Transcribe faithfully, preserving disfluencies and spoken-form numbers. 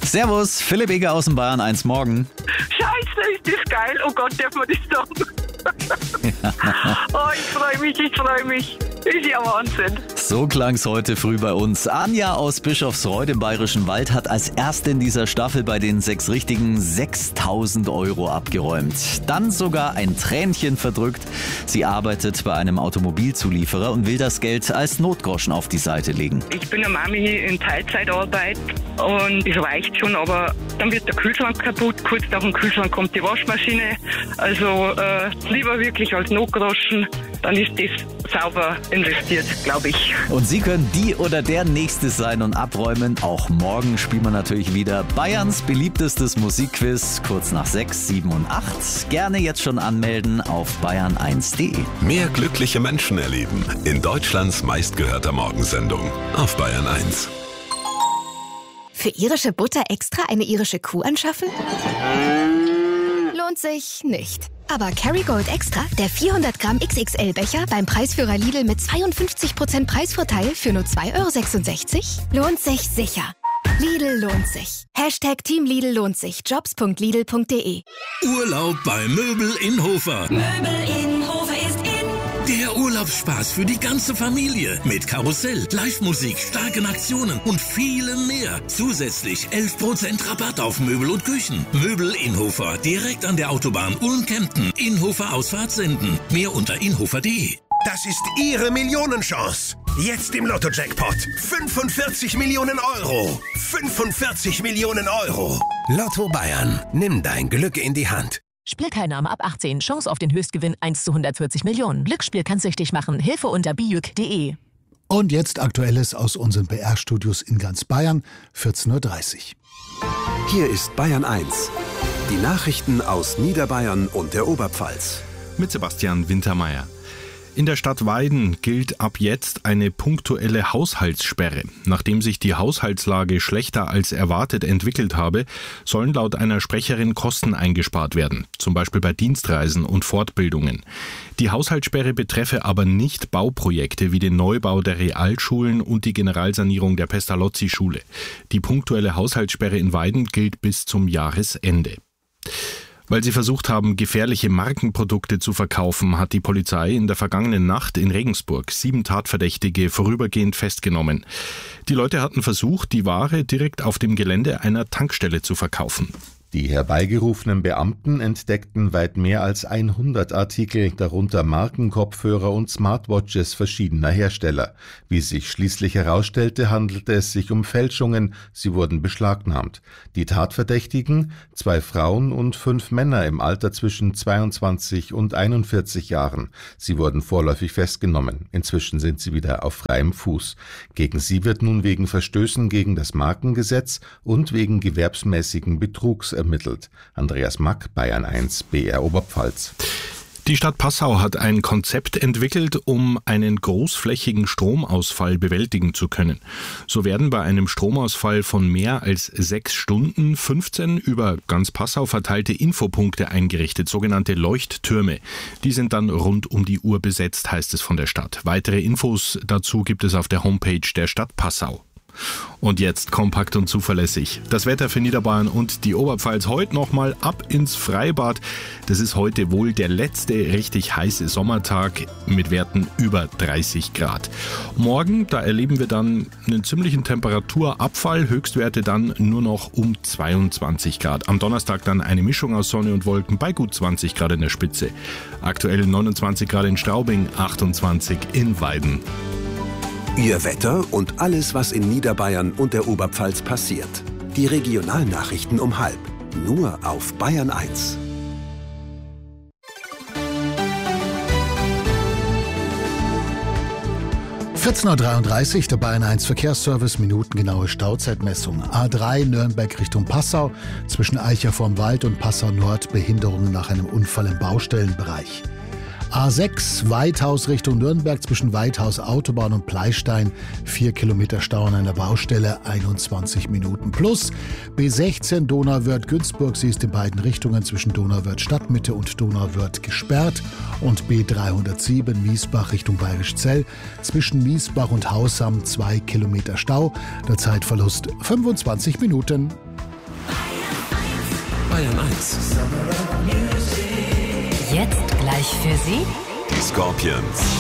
Servus, Philipp Eger aus dem Bayern eins Morgen. Scheiße, ist das geil. Oh Gott, darf man das sagen? Oh, ich freue mich, ich freue mich. Ist ja Wahnsinn. So klang's heute früh bei uns. Anja aus Bischofsreuth im Bayerischen Wald hat als erste in dieser Staffel bei den sechs Richtigen sechstausend Euro abgeräumt. Dann sogar ein Tränchen verdrückt. Sie arbeitet bei einem Automobilzulieferer und will das Geld als Notgroschen auf die Seite legen. Ich bin eine Mami in Teilzeitarbeit und es reicht schon, aber dann wird der Kühlschrank kaputt. Kurz nach dem Kühlschrank kommt die Waschmaschine. Also äh, lieber wirklich als Notgroschen, dann ist das sauber investiert, glaube ich. Und Sie können die oder der Nächste sein und abräumen. Auch morgen spielen wir natürlich wieder Bayerns beliebtestes Musikquiz, kurz nach sechs, sieben und acht. Gerne jetzt schon anmelden auf bayern eins punkt de. Mehr glückliche Menschen erleben in Deutschlands meistgehörter Morgensendung auf Bayern eins. Für irische Butter extra eine irische Kuh anschaffen? Lohnt sich nicht. Aber Kerrygold Extra, der vierhundert Gramm X X L-Becher beim Preisführer Lidl mit zweiundfünfzig Prozent Preisvorteil für nur zwei Euro sechsundsechzig, lohnt sich sicher. Lidl lohnt sich. Hashtag Team Lidl lohnt sich. Jobs punkt lidl punkt de. Urlaub bei Möbel in Hofer. Möbel in Hofer ist in. Der Urlaubsspaß für die ganze Familie. Mit Karussell, Live-Musik, starken Aktionen und vielem mehr. Zusätzlich elf Prozent Rabatt auf Möbel und Küchen. Möbel in Hofer, direkt an der Autobahn Ulm-Kempten. Inhofer Ausfahrt senden. Mehr unter inhofer punkt de. Das ist Ihre Millionenchance. Jetzt im Lotto-Jackpot. fünfundvierzig Millionen Euro. fünfundvierzig Millionen Euro. Lotto Bayern. Nimm dein Glück in die Hand. Spielteilnahme ab achtzehn. Chance auf den Höchstgewinn eins zu hundertvierzig Millionen. Glücksspiel kann süchtig machen. Hilfe unter bijuk punkt de. Und jetzt Aktuelles aus unseren B R-Studios in ganz Bayern, vierzehn Uhr dreißig. Hier ist Bayern eins. Die Nachrichten aus Niederbayern und der Oberpfalz. Mit Sebastian Wintermeyer. In der Stadt Weiden gilt ab jetzt eine punktuelle Haushaltssperre. Nachdem sich die Haushaltslage schlechter als erwartet entwickelt habe, sollen laut einer Sprecherin Kosten eingespart werden, zum Beispiel bei Dienstreisen und Fortbildungen. Die Haushaltssperre betreffe aber nicht Bauprojekte wie den Neubau der Realschulen und die Generalsanierung der Pestalozzi-Schule. Die punktuelle Haushaltssperre in Weiden gilt bis zum Jahresende. Weil sie versucht haben, gefährliche Markenprodukte zu verkaufen, hat die Polizei in der vergangenen Nacht in Regensburg sieben Tatverdächtige vorübergehend festgenommen. Die Leute hatten versucht, die Ware direkt auf dem Gelände einer Tankstelle zu verkaufen. Die herbeigerufenen Beamten entdeckten weit mehr als hundert Artikel, darunter Markenkopfhörer und Smartwatches verschiedener Hersteller. Wie sich schließlich herausstellte, handelte es sich um Fälschungen, sie wurden beschlagnahmt. Die Tatverdächtigen, zwei Frauen und fünf Männer im Alter zwischen zweiundzwanzig und einundvierzig Jahren. Sie wurden vorläufig festgenommen. Inzwischen sind sie wieder auf freiem Fuß. Gegen sie wird nun wegen Verstößen gegen das Markengesetz und wegen gewerbsmäßigen Betrugs ermittelt. Andreas Mack, Bayern eins, B R Oberpfalz. Die Stadt Passau hat ein Konzept entwickelt, um einen großflächigen Stromausfall bewältigen zu können. So werden bei einem Stromausfall von mehr als sechs Stunden fünfzehn über ganz Passau verteilte Infopunkte eingerichtet, sogenannte Leuchttürme. Die sind dann rund um die Uhr besetzt, heißt es von der Stadt. Weitere Infos dazu gibt es auf der Homepage der Stadt Passau. Und jetzt kompakt und zuverlässig. Das Wetter für Niederbayern und die Oberpfalz heute nochmal ab ins Freibad. Das ist heute wohl der letzte richtig heiße Sommertag mit Werten über dreißig Grad. Morgen, da erleben wir dann einen ziemlichen Temperaturabfall, Höchstwerte dann nur noch um zweiundzwanzig Grad. Am Donnerstag dann eine Mischung aus Sonne und Wolken bei gut zwanzig Grad in der Spitze. Aktuell neunundzwanzig Grad in Straubing, achtundzwanzig in Weiden. Ihr Wetter und alles, was in Niederbayern und der Oberpfalz passiert. Die Regionalnachrichten um halb. Nur auf Bayern eins. vierzehn Uhr dreiunddreißig, der Bayern eins Verkehrsservice, minutengenaue Stauzeitmessung. A drei Nürnberg Richtung Passau, zwischen Eicher vorm Wald und Passau Nord Behinderungen nach einem Unfall im Baustellenbereich. A sechs Weithaus Richtung Nürnberg, zwischen Weithaus Autobahn und Pleistein, vier Kilometer Stau an einer Baustelle, einundzwanzig Minuten plus. B sechzehn Donauwörth Günzburg, sie ist in beiden Richtungen zwischen Donauwörth Stadtmitte und Donauwörth gesperrt. Und B dreihundertsieben Miesbach Richtung Bayerischzell, zwischen Miesbach und Hausham zwei Kilometer Stau, der Zeitverlust fünfundzwanzig Minuten. Bayern eins. Jetzt gleich für Sie Scorpions.